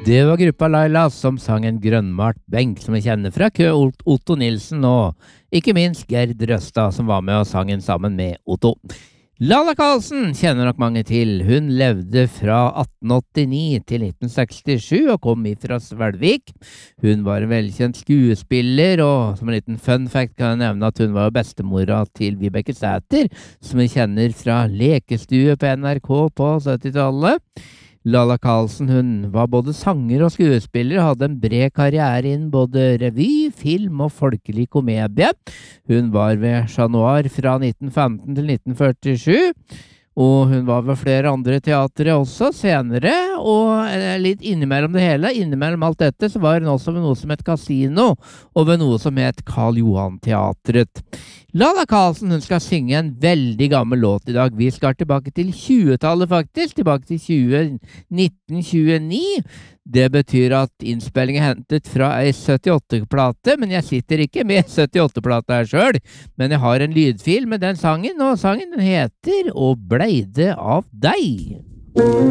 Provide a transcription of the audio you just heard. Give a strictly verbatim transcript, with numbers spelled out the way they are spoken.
Det var gruppa Laila som sang en grønnmalt benk som vi kjenner fra kø Otto Nilsen og ikke minst Gerd Røstad som var med og sang den sammen med Otto. Laila Karlsen kjenner nok mange til. Hun levde fra atten åttini til nitten sekstisju og kom ifra Svelvik. Hun var en velkjent skuespiller, og som en liten fun fact kan jeg nevne at hun var bestemora til Vibeke Sæther, som vi kjenner fra Lekestue på N R K på syttitallet. Laila Karlsen, hun var både sanger og skuespiller, hadde en bred karriere innen både revy, film og folkelig komedie. Hun var ved Chat Noir fra nitten femten til nitten førtisju, og hun var ved flere andre teatre også senere, og litt innimellom det hele, innimellom alt dette, så var hun også ved noe som het Casino, og ved noe som het Karl Johan Teatret. Laila Karlsen, hun skal synge en veldig gammel låt i dag. Vi skal tilbake til tjuetallet faktisk, tilbake til nitten tjueni. Det betyr at innspillingen er hentet fra ei syttiåtte-plate, men jeg sitter ikke med syttiåtte-plata her selv, men jeg har en lydfil med den sangen, og sangen den heter «Og blei det av deg».